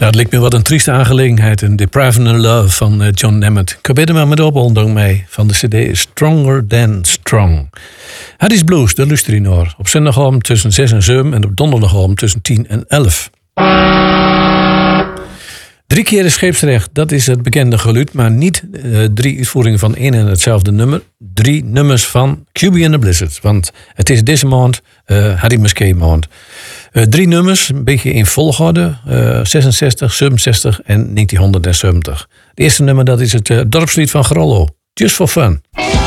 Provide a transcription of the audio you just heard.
het lijkt me wat een trieste aangelegenheid. Een Depriving in Love van John Nemeth. Ik heb er maar met opbonding mee van de cd Stronger Than Strong. Hardy's Blues, daar luister je naar. Op zondagavond tussen 6 en 7 en op donderdagavond tussen 10 en 11. 3 keer is scheepsrecht, dat is het bekende geluid, maar niet 3 uitvoeringen van één en hetzelfde nummer. 3 nummers van QB and the Blizzards, want het is deze maand Harry Musquet maand. 3 nummers, een beetje in volgorde, 66, 67 en 1970. Het eerste nummer dat is het dorpslied van Grollo, Just for Fun.